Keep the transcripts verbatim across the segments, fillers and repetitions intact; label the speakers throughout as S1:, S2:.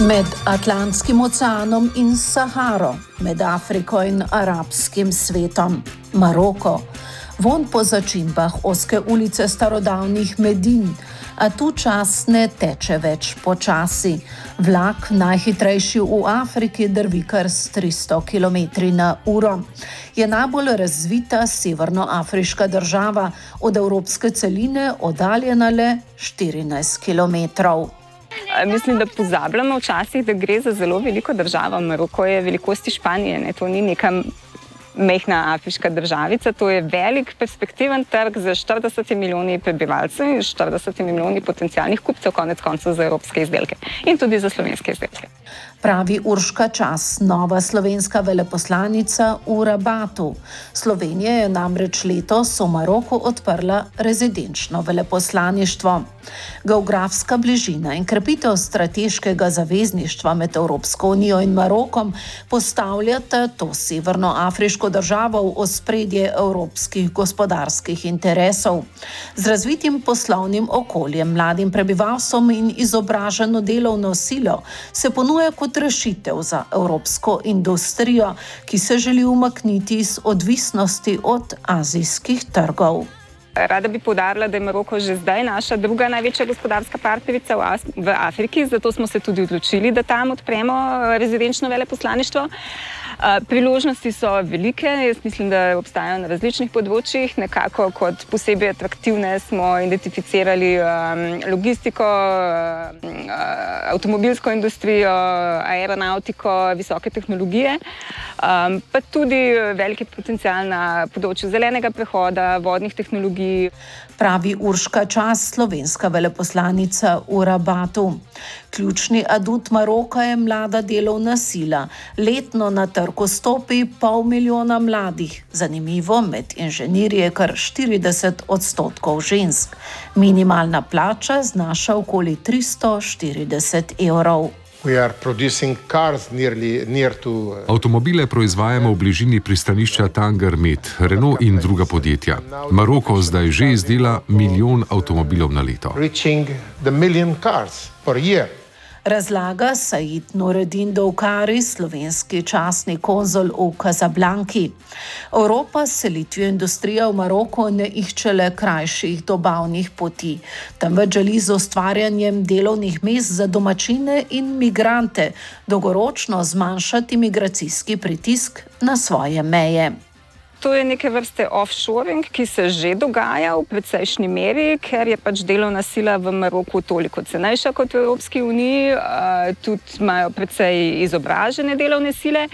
S1: Med Atlantskim oceanom in Saharo, med Afriko in arabskim svetom, Maroko. Vonj po začimbah ozke ulice starodavnih Medin, a tu čas ne teče več počasi. Vlak, najhitrejši v Afriki, drvi kar s tristo kilometri na uro. Je najbolj razvita severnoafriška država, od evropske celine oddaljena le štirinajst kilometrov.
S2: Mislim, da pozabljamo včasih, da gre za zelo veliko državo. Maroko je velikosti Španije, ne? To ni neka mehna afriška državica, to je velik perspektiven trg z štiridesetimi milijoni prebivalcev in štiridesetimi milijoni potencialnih kupcev, konec koncev za evropske izdelke in tudi za slovenske izdelke.
S1: Pravi Urška Čas, nova slovenska veleposlanica v Rabatu. Slovenija je namreč letos v Maroku odprla rezidenčno veleposlaništvo. Geografska bližina in krepitev strateškega zavezništva med Evropsko unijo in Marokom postavljata to severnoafriško državo v ospredje evropskih gospodarskih interesov. Z razvitim poslovnim okoljem, mladim prebivalstvom in izobraženo delovno silo se ponuja kot rešitev za evropsko industrijo, ki se želi umakniti iz odvisnosti od azijskih trgov.
S2: Rada bi poudarila, da je Maroko že zdaj naša druga največja gospodarska partnerica v Afriki, zato smo se tudi odločili, da tam odpremo rezidenčno veleposlaništvo. Priložnosti so velike, jaz mislim, da obstajajo na različnih področjih. Nekako kot posebej atraktivne smo identificirali logistiko, avtomobilsko industrijo, aeronautiko, visoke tehnologije, pa tudi veliki potencial na področju zelenega prehoda, vodnih tehnologij.
S1: Pravi Urška Čas, slovenska veleposlanica v Rabatu. Ključni adut Maroka je mlada delovna sila. Letno na trg vstopi pol milijona mladih. Zanimivo, med inženirji je kar štirideset odstotkov žensk. Minimalna plača znaša okoli tristo štirideset evrov.
S3: Avtomobile proizvajamo v bližini pristanišča Tanger Med, Renault in druga podjetja. Maroko zdaj že izdela milijon avtomobilov na leto.
S1: Razlaga Said Nureddin Dovkari, slovenski častni konzul v Kazablanki. Evropa s selitvijo industrije v Maroko ne išče le krajših dobavnih poti, temveč želi z ustvarjanjem delovnih mest za domačine in migrante dolgoročno zmanjšati migracijski pritisk na svoje meje.
S2: To je neke vrste offshoring, ki se že dogaja v precejšnji meri, ker je pač delovna sila v Maroku toliko cenejša kot v Evropski uniji, tudi imajo precej izobražene delovne sile.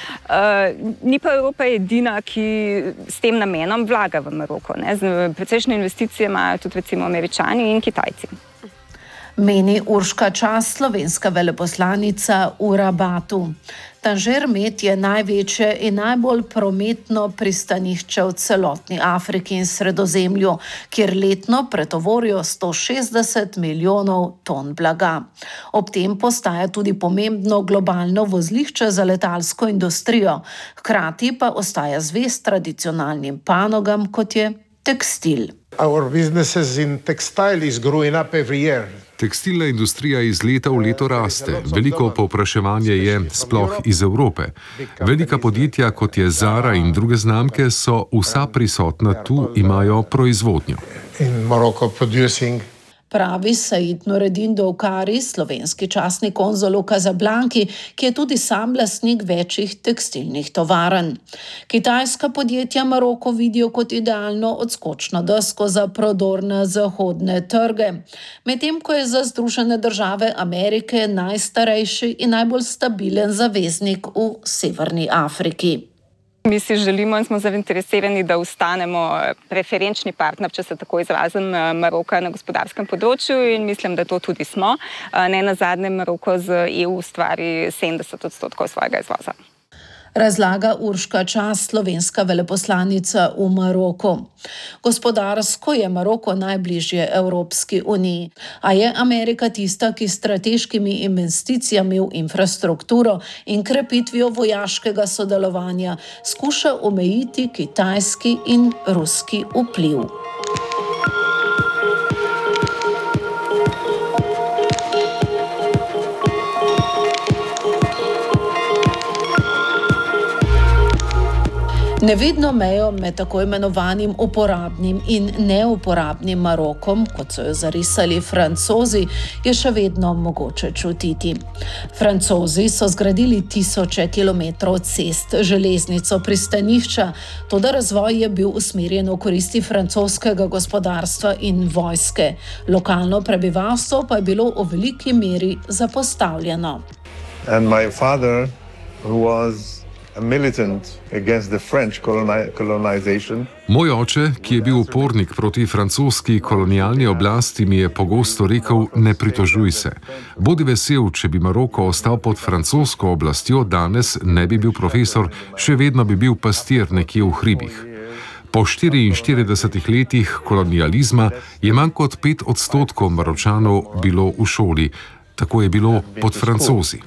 S2: Ni pa Evropa edina, ki s tem namenom vlaga v Maroko. Precejšnje investicije imajo tudi recimo Američani in Kitajci.
S1: Meni Urška Čas, slovenska veleposlanica v Rabatu. Tanger Med je največje in najbolj prometno pristanišče v celotni Afriki in Sredozemlju, kjer letno pretovorijo sto šestdeset milijonov ton blaga. Ob tem postaja tudi pomembno globalno vozlišče za letalsko industrijo, hkrati pa ostaja zvest tradicionalnim panogam, kot je tekstil.
S4: Our businesses in textile is growing up every year.
S3: Tekstilna industrija iz leta v leto raste. Veliko povpraševanje je, sploh iz Evrope. Velika podjetja, kot je Zara in druge znamke, so vsa prisotna tu, imajo proizvodnjo.
S4: In Morocco producing.
S1: Pravi Said Nureddin Dovkari, slovenski častni konzul v Kazablanki, ki je tudi sam lastnik večjih tekstilnih tovarn. Kitajska podjetja Maroko vidijo kot idealno odskočno desko za prodor na zahodne trge, medtem ko je za Združene države Amerike najstarejši in najbolj stabilen zaveznik v Severni Afriki.
S2: Mi si želimo in smo zainteresirani, da ostanemo preferenčni partner, če se tako izrazim, Maroka na gospodarskem področju, in mislim, da to tudi smo. Ne nazadnje Maroko z E U ustvari sedemdeset odstotkov svojega izvoza.
S1: Razlaga Urška Čas, slovenska veleposlanica v Maroku. Gospodarsko je Maroko najbližje Evropski uniji, a je Amerika tista, ki s strateškimi investicijami v infrastrukturo in krepitvijo vojaškega sodelovanja skuša omejiti kitajski in ruski vpliv. Nevidno mejo med tako imenovanim uporabnim in neuporabnim Marokom, kot so jo zarisali Francozi, je še vedno mogoče čutiti. Francozi so zgradili tisoče kilometrov cest, železnico, pristanišča, toda razvoj je bil usmerjen v koristi francoskega gospodarstva in vojske. Lokalno prebivalstvo pa je bilo v veliki meri zapostavljeno.
S5: And my father, who was a militant against the French colonization.
S3: Moj oče, ki je bil upornik proti francoski kolonialni oblasti, mi je pogosto rekel: ne pritožuj se. Bodi vesel, če bi Maroko ostal pod francosko oblastjo, danes ne bi bil profesor, še vedno bi bil pastir nekje v hribih. Po štiriinštiridesetih letih kolonializma je manj kot pet odstotkov Maročanov bilo v šoli. Tako je bilo pod Francozi.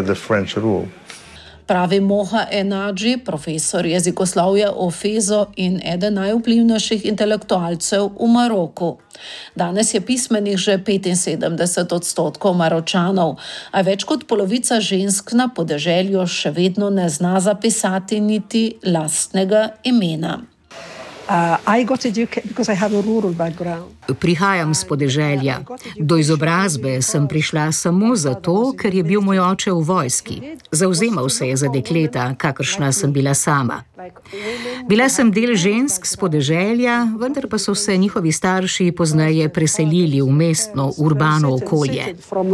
S1: Pravi Moha Enadži, profesor jezikoslovja v Fezu in eden najvplivnejših intelektualcev v Maroku. Danes je pismenih že petinsedemdeset odstotkov Maročanov, a več kot polovica žensk na podeželju še vedno ne zna zapisati niti lastnega imena.
S6: Uh, I got educated because I have a rural background.
S7: Prihajam z podeželja. Do izobrazbe sem prišla samo zato, ker je bil moj oče v vojski. Zavzemal se je za dekleta, kakršna sem bila sama. Bila sem del žensk z podeželja, vendar pa so se njihovi starši pozneje preselili v mestno, urbano okolje.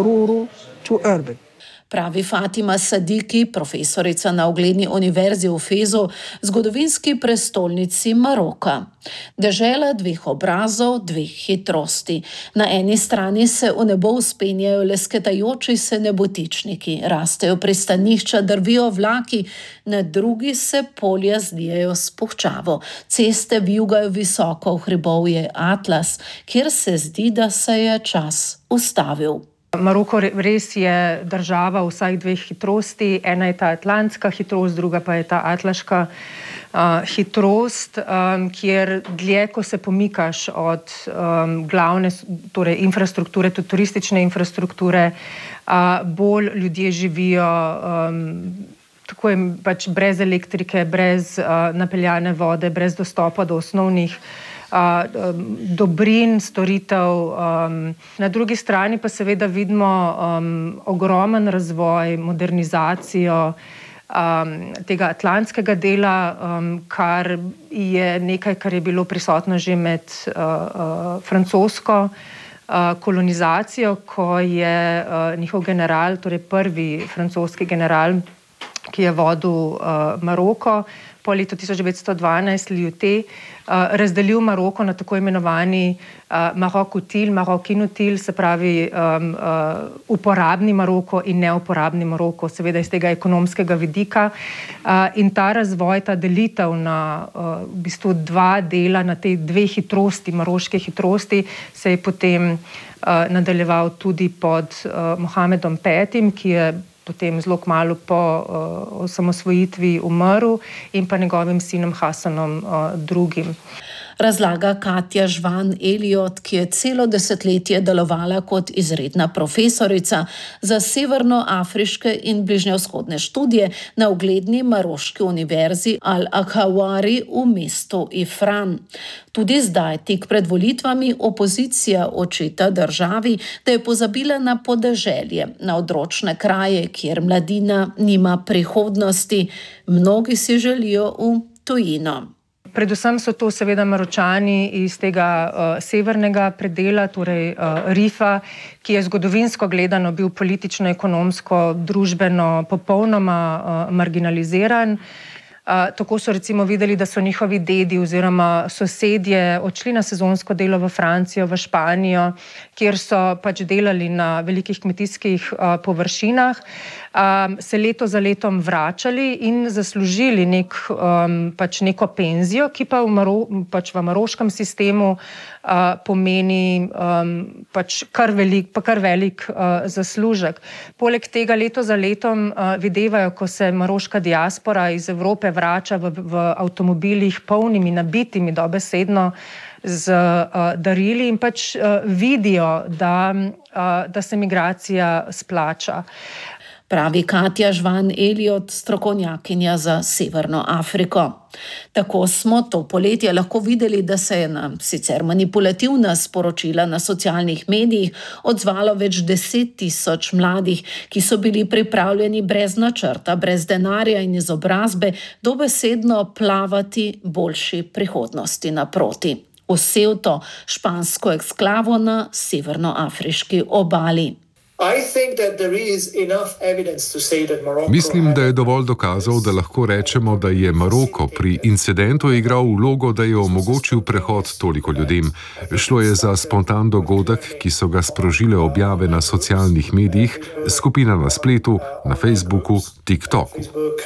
S1: Pravi Fatima Sadiki, profesorica na ugledni univerzi v Fezu, zgodovinski prestolnici Maroka. Dežela dveh obrazov, dveh hitrosti. Na eni strani se v nebo vzpenjajo lesketajoči se nebotičniki, rastejo pristanišča, drvijo vlaki, na drugi se polja zdijajo s puhčavo. Ceste vijugajo visoko v hribovje Atlas, kjer se zdi, da se je čas ustavil.
S8: Maroko res je država vsaj dveh hitrosti. Ena je ta atlantska hitrost, druga pa je ta atlaška uh, hitrost, um, kjer dlje, ko se pomikaš od um, glavne torej infrastrukture, tudi turistične infrastrukture, uh, bolj ljudje živijo um, tako je pač brez elektrike, brez uh, napeljane vode, brez dostopa do osnovnih Uh, um, dobrin, storitev. Um, na drugi strani pa seveda vidimo um, ogromen razvoj, modernizacijo um, tega atlantskega dela, um, kar je nekaj, kar je bilo prisotno že med uh, uh, francosko uh, kolonizacijo, ko je uh, njihov general, torej prvi francoski general, ki je vodil uh, Maroko, po letu tisoč devetsto dvanajst Lyoté, uh, razdelil Maroko na tako imenovani uh, Marok util, Marok inutil, se pravi um, uh, uporabni Maroko in neuporabni Maroko, seveda iz tega ekonomskega vidika. Uh, in ta razvoj, ta delitev na uh, v bistvu dva dela, na te dve hitrosti, maroške hitrosti, se je potem uh, nadaljeval tudi pod uh, Mohamedom petim, ki je potem zelo kmalu po uh, osamosvojitvi umrl, in pa njegovim sinom Hasanom uh, drugim.
S1: Razlaga Katja Žvan Eliot, ki je celo desetletje delovala kot izredna profesorica za severnoafriške in bližnjevzhodne študije na ugledni maroški univerzi Al-Akhawari v mestu Ifran. Tudi zdaj, tik pred volitvami, opozicija očita državi, da je pozabila na podeželje, na odročne kraje, kjer mladina nima prihodnosti. Mnogi si želijo v tujino.
S8: Predvsem so to seveda Maročani iz tega uh, severnega predela, torej uh, Rifa, ki je zgodovinsko gledano bil politično, ekonomsko, družbeno popolnoma uh, marginaliziran. Uh, tako so recimo videli, da so njihovi dedi oziroma sosedje odšli na sezonsko delo v Francijo, v Španijo, kjer so pač delali na velikih kmetijskih uh, površinah, um, se leto za letom vračali in zaslužili nek, um, pač neko penzijo, ki pa v, Maro, pač v maroškem sistemu uh, pomeni um, pač kar velik, pa kar velik uh, zaslužek. Poleg tega leto za letom uh, videvajo, ko se maroška diaspora iz Evrope vrača v, v avtomobilih polnimi, nabitimi dobesedno z uh, darili, in pač uh, vidijo, da, uh, da se migracija splača.
S1: pravi Katja Žvan-Elliot, strokovnjakinja za Severno Afriko. Tako smo to poletje lahko videli, da se je na sicer manipulativna sporočila na socialnih medijih odzvalo več deset tisoč mladih, ki so bili pripravljeni brez načrta, brez denarja in izobrazbe dobesedno plavati boljši prihodnosti naproti. V Ceuto, špansko eksklavo na severnoafriški obali.
S3: Mislim, da je dovolj dokazov, da lahko rečemo, da je Maroko pri incidentu igral vlogo, da je omogočil prehod toliko ljudem. Šlo je za spontan dogodek, ki so ga sprožile objave na socialnih medijih, skupina na spletu, na Facebooku, TikToku.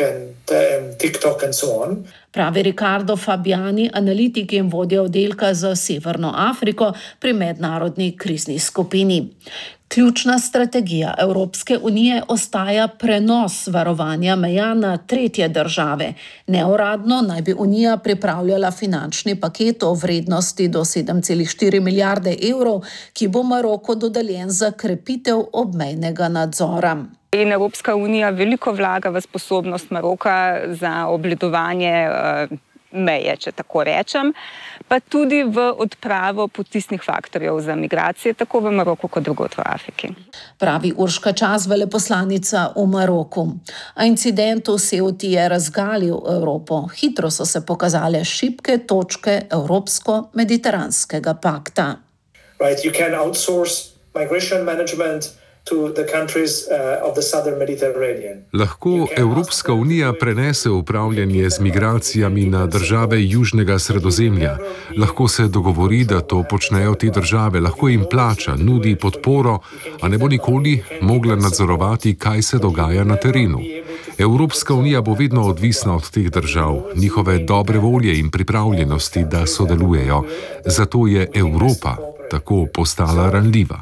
S1: Pravi Ricardo Fabiani, analitik in vodja oddelka za Severno Afriko pri mednarodni krizni skupini. Ključna strategija Evropske unije ostaja prenos varovanja meja na tretje države. Neuradno naj bi Unija pripravljala finančni paket o vrednosti do sedem celih štiri milijarde evrov, ki bo Maroku dodeljen za krepitev obmejnega nadzora.
S2: In Evropska unija veliko vlaga v sposobnost Maroka za obvladovanje uh, meje, če tako rečem, pa tudi v odpravo potisnih faktorjev za migracije, tako v Maroku kot drugod v Afriki.
S1: Pravi Urška Čas, veleposlanica v Maroku. A incident v Ceuti je razgalil Evropo. Hitro so se pokazale šibke točke Evropsko-mediteranskega pakta.
S9: Right, you can outsource migration management to the countries uh, of the southern Mediterranean.
S3: Lahko Evropska unija prenese upravljanje z migracijami na države južnega Sredozemlja. Lahko se dogovori, da to počnejo te države, lahko jim plača, nudi podporo, a ne bo nikoli mogla nadzorovati, kaj se dogaja na terenu. Evropska unija bo vedno odvisna od teh držav, njihove dobre volje in pripravljenosti, da sodelujejo. Zato je Evropa tako postala ranljiva.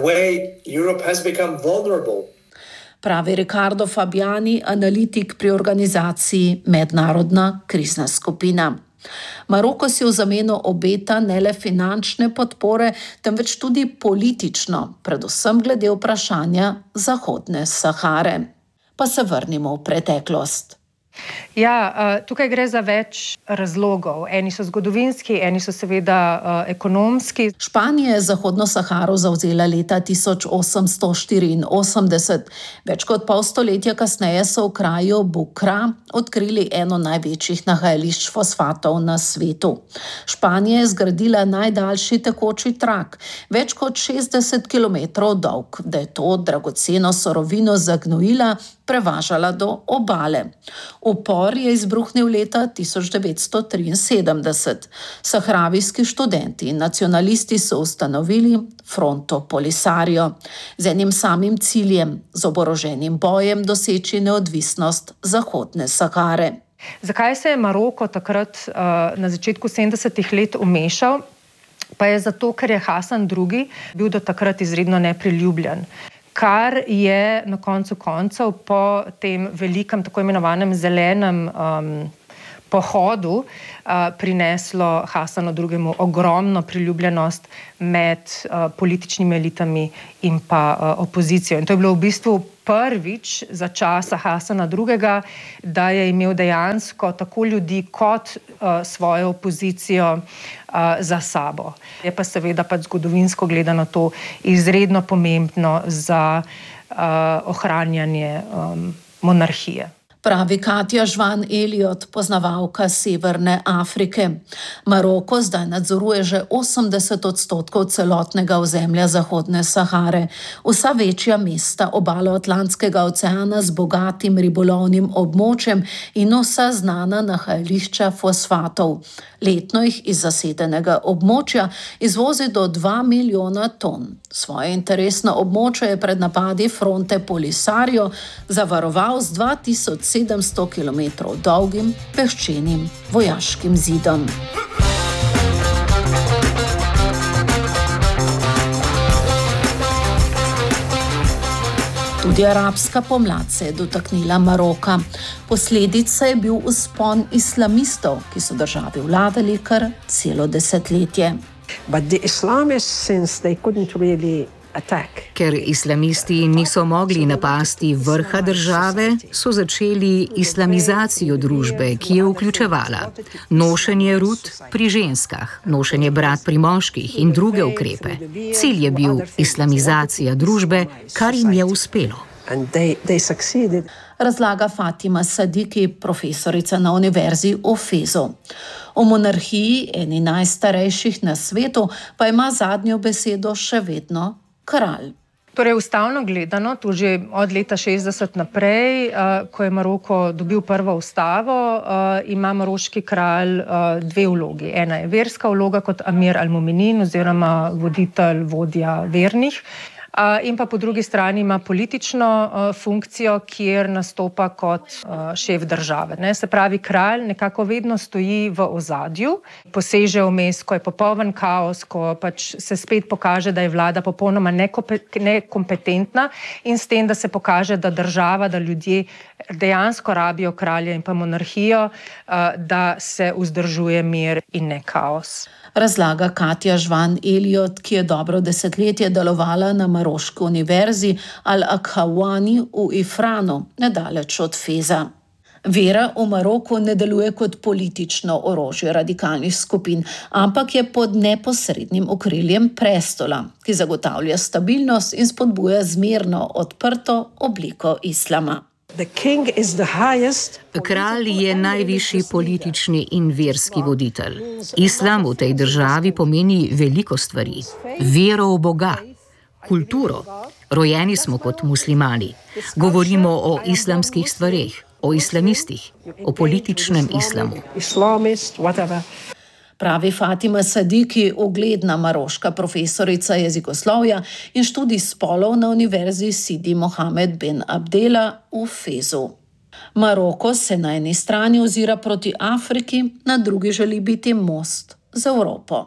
S1: Pravi Ricardo Fabiani, analitik pri organizaciji Mednarodna krizna skupina. Maroko si v zameno obeta ne le finančne podpore, temveč tudi politično, predvsem glede vprašanja Zahodne Sahare. Pa se vrnimo v preteklost.
S8: Ja, tukaj gre za več razlogov. Eni so zgodovinski, eni so seveda ekonomski.
S1: Španija je Zahodno Saharo zavzela leta tisoč osemsto štiriinosemdeset. Več kot pol stoletja kasneje so v kraju Bukra odkrili eno največjih nahajališč fosfatov na svetu. Španija je zgradila najdaljši tekoči trak, več kot šestdeset kilometrov dolg, da je to dragoceno surovino za gnojila prevažala do obale. Upor je izbruhnil leta tisoč devetsto triinsedemdeset. Sahravijski študenti in nacionalisti so ustanovili Fronto Polisario z enim samim ciljem, z oboroženim bojem doseči neodvisnost Zahodne Sahare.
S8: Zakaj se je Maroko takrat na začetku sedemdesetih let umešal? Pa je zato, ker je Hasan drugi bil do takrat izredno nepriljubljen. Kar je na koncu koncev po tem velikem, tako imenovanem zelenem um, pohodu uh, prineslo Hasanu drugemu ogromno priljubljenost med uh, političnimi elitami in pa uh, opozicijo. In to je bilo v bistvu prvič za časa Hasana drugega, da je imel dejansko tako ljudi kot uh, svojo opozicijo uh, za sabo. Je pa seveda pač zgodovinsko gledano to izredno pomembno za uh, ohranjanje um, monarhije.
S1: Pravi Katja Žvan-Elliot, poznavalka Severne Afrike. Maroko zdaj nadzoruje že osemdeset odstotkov celotnega ozemlja Zahodne Sahare. Vsa večja mesta obalo Atlantskega oceana z bogatim ribolovnim območjem in vsa znana nahajališča fosfatov. Letno jih iz zasedenega območja izvozi do dva milijona ton. Svoje interesno območje je pred napadi Fronte Polisario zavaroval z dva tisoč sedemsto kilometrov dolgim peščenim vojaškim zidom. Tudi arabska pomlad se je dotaknila Maroka. Posledica je bil vzpon islamistov, ki so državi vladali kar celo desetletje.
S6: But the Islamists, since they couldn't really
S7: Ker islamisti niso mogli napasti vrha države, so začeli islamizacijo družbe, ki je vključevala nošenje rut pri ženskah, nošenje brat pri moških in druge ukrepe. Cilj je bil islamizacija družbe, kar jim je uspelo.
S1: Razlaga Fatima Sadiki, profesorica na univerzi v Fezu. O monarhiji, eni najstarejših na svetu, pa ima zadnjo besedo še vedno kralj.
S8: Torej, ustavno gledano, tu že od leta šestdeset naprej, ko je Maroko dobil prvo ustavo, ima maroški kralj dve vlogi. Ena je verska vloga kot Amir al-Muminin oziroma voditelj, vodja vernih. In pa po drugi strani ima politično uh, funkcijo, kjer nastopa kot uh, šef države. Ne? Se pravi, kralj nekako vedno stoji v ozadju, poseže vmes, ko je popoln kaos, ko pač se spet pokaže, da je vlada popolnoma nekompetentna in s tem, da se pokaže, da država, da ljudje dejansko rabijo kralja in pa monarhijo, uh, da se vzdržuje mir in ne kaos.
S1: Razlaga Katja Žvan Eliot, ki je dobro desetletje delovala na Maroški univerzi Al-Akhawani v Ifranu, nedaleč od Feza. Vera v Maroku ne deluje kot politično orožje radikalnih skupin, ampak je pod neposrednim okriljem prestola, ki zagotavlja stabilnost in spodbuja zmerno, odprto obliko islama.
S7: Kralj je najvišji politični in verski voditelj. Islam v tej državi pomeni veliko stvari. Vero v Boga, kulturo. Rojeni smo kot muslimani. Govorimo o islamskih stvareh, o islamistih, o političnem islamu.
S1: Pravi Fatima Sadiki, ugledna maroška profesorica jezikoslovja in študij spolov na univerzi Sidi Mohamed bin Abdela v Fezu. Maroko se na eni strani ozira proti Afriki, na drugi želi biti most z Evropo.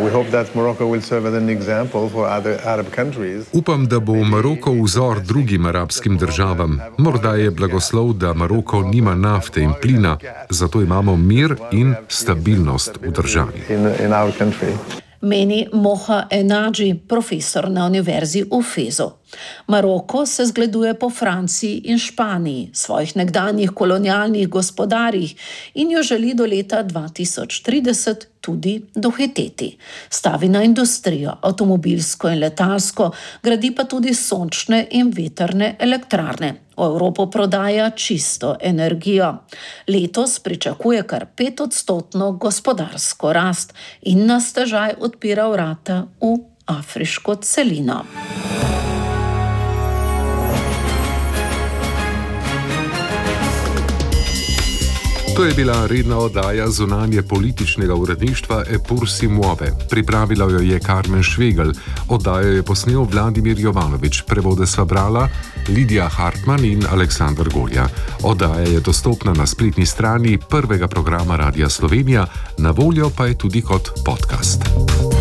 S3: Upam, da bo Maroko vzor drugim arabskim državam. Morda je blagoslov, da Maroko nima nafte in plina, zato imamo mir in stabilnost v državi.
S1: Meni Moha Enadži, profesor na univerzi v Fezu. Maroko se zgleduje po Franciji in Španiji, svojih nekdanjih kolonialnih gospodarjih, in jo želi do leta dva tisoč trideset tudi dohiteti. Stavi na industrijo, avtomobilsko in letalsko, gradi pa tudi sončne in vetrne elektrarne. V Evropo prodaja čisto energijo. Letos pričakuje kar petodstotno gospodarsko rast in na stežaj odpira vrata v afriško celino.
S3: To je bila redna oddaja zunanje političnega uredništva Epur si muove. Pripravila jo je Karmen Švegel, oddajo je posnel Vladimir Jovanović, prevode sva brala Lidija Hartmann in Aleksandar Golja. Oddaja je dostopna na spletni strani prvega programa Radia Slovenija, na voljo pa je tudi kot podcast.